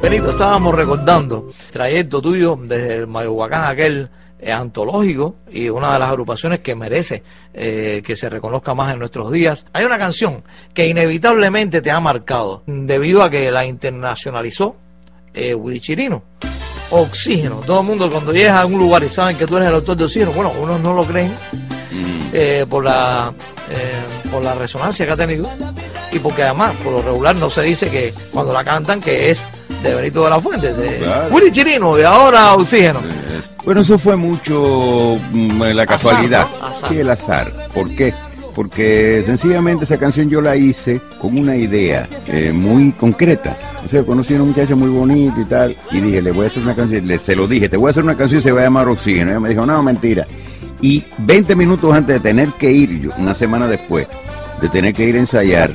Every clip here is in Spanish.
Benito, estábamos recordando el trayecto tuyo desde el Mayohuacán aquel antológico y una de las agrupaciones que merece que se reconozca más en nuestros días. Hay una canción que inevitablemente te ha marcado debido a que la internacionalizó Willy Chirino. Oxígeno. Todo el mundo cuando llegas a un lugar y saben que tú eres el autor de Oxígeno, bueno, unos no lo creen por la resonancia que ha tenido y porque además por lo regular no se dice que cuando la cantan que es de Benito de la Fuente, de Willy Chirino y ahora Oxígeno. Bueno, eso fue mucho la casualidad, azar, ¿no? Sí, el azar. ¿Por qué? Porque sencillamente esa canción yo la hice con una idea muy concreta. O sea, conocí a una muchacha muy bonita y tal, y dije, le voy a hacer una canción, se lo dije, te voy a hacer una canción y se va a llamar Oxígeno. Y ella me dijo, no, mentira. Y 20 minutos antes de tener que ir, yo, una semana después, de tener que ir a ensayar,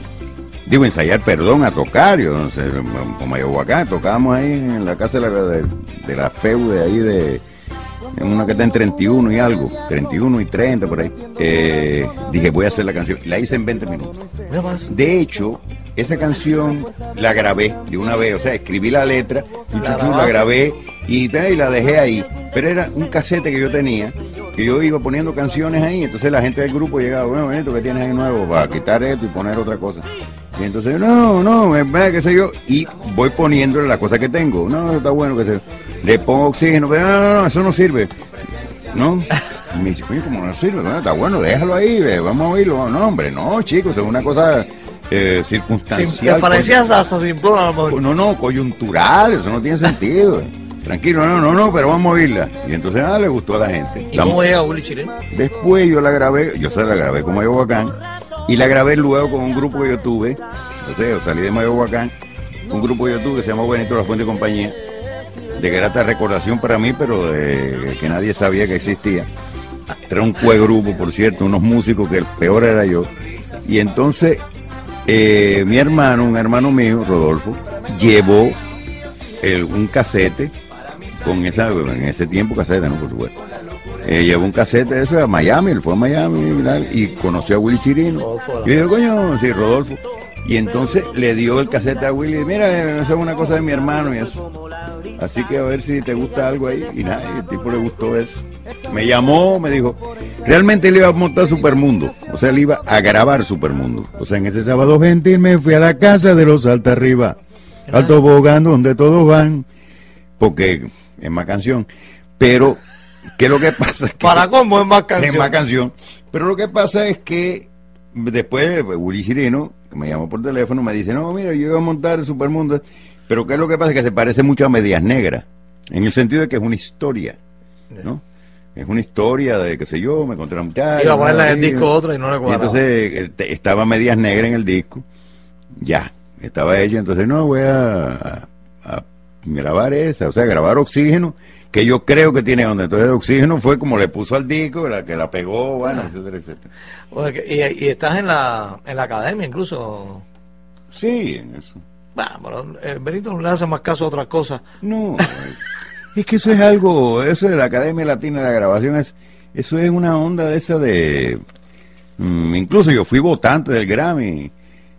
a tocar, yo no sé, con Mayohuacán, tocábamos ahí en la casa de la FEU de ahí en una que está en 31 y algo, 31 y 30 por ahí. Dije, voy a hacer la canción, la hice en 20 minutos. De hecho, esa canción la grabé de una vez, o sea, escribí la letra, la grabé y la dejé ahí, pero era un casete que yo tenía, que yo iba poniendo canciones ahí, entonces la gente del grupo llegaba, bueno, Benito, ¿qué tienes ahí nuevo? Para quitar esto y poner otra cosa. Y entonces, no, qué sé yo, y voy poniéndole la cosa que tengo. No, está bueno que se le pongo Oxígeno, pero no, eso no sirve. ¿No? Y me dice, oye, ¿cómo no sirve? Bueno, está bueno, déjalo ahí, vamos a oírlo. No, hombre, no, chicos, es una cosa circunstancial. Me parecía hasta simplona a lo mejor. No, coyuntural, eso no tiene sentido. Tranquilo, no, pero vamos a oírla. Y entonces nada, le gustó a la gente. ¿Y cómo llega Willy Chirino? Después yo la grabé con Mayohuacán. Y la grabé luego con un grupo que yo tuve, o sea, yo salí de Mayohuacán, un grupo que yo tuve que se llamó Benito de la Fuente y Compañía, de grata recordación para mí, pero que nadie sabía que existía. Era un grupo, por cierto, unos músicos que el peor era yo. Y entonces, un hermano mío, Rodolfo, llevó un casete, en ese tiempo casete, ¿no? Por supuesto. Llevó un casete de eso a Miami, él fue a Miami y conoció a Willy Chirino. Y yo digo, coño, sí, Rodolfo. Y entonces le dio el casete a Willy, mira, eso es una cosa de mi hermano y eso. Así que a ver si te gusta algo ahí. Y nada, y el tipo le gustó eso. Me llamó, me dijo, realmente él iba a montar Supermundo. O sea, él iba a grabar Supermundo. O sea, en ese sábado gentil me fui a la casa de los Alta Arriba, al tobogán donde todos van. Porque es más canción. Pero... que lo que pasa es que para cómo es más canción. Pero lo que pasa es que después Willy Chirino, que me llamó por teléfono, me dice, no, mira, yo iba a montar el Supermundo, pero ¿qué es lo que pasa? Es que se parece mucho a Medias Negras, en el sentido de que es una historia, ¿no? Es una historia de, qué sé yo, me encontré a una muchacha. Iba a ponerle en el disco otra y no le cuadraba. Y entonces estaba Medias Negras en el disco, ya, estaba ella, entonces no, voy a grabar esa, o sea, grabar Oxígeno, que yo creo que tiene onda. Entonces Oxígeno fue como le puso al disco, la que la pegó, bueno, etcétera, etcétera. Oye, y estás en la academia incluso. Sí, en eso. Bueno, Benito no le hace más caso a otras cosas. No, es que eso es algo, eso de la Academia Latina de la Grabación, eso es una onda de esa de... incluso yo fui votante del Grammy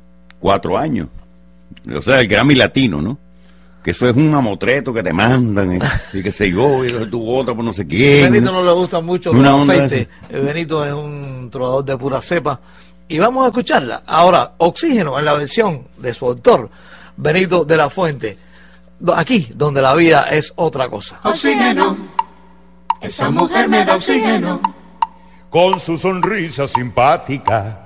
4 años, o sea, el Grammy Latino, ¿no? Que eso es un mamotreto que te mandan y que se yo, y tú votas por no sé quién. Benito no le gusta mucho los afeites. Benito es un trovador de pura cepa. Y vamos a escucharla. Ahora, Oxígeno en la versión de su autor, Benito de la Fuente. Aquí, donde la vida es otra cosa. Oxígeno, esa mujer me da oxígeno. Con su sonrisa simpática